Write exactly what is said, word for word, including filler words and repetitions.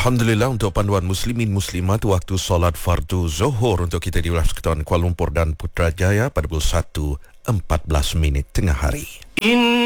Alhamdulillah, untuk panduan muslimin muslimat waktu solat fardu Zuhur untuk kita di wilayah Persekutuan Kuala Lumpur dan Putrajaya pada pukul satu empat belas minit tengah hari.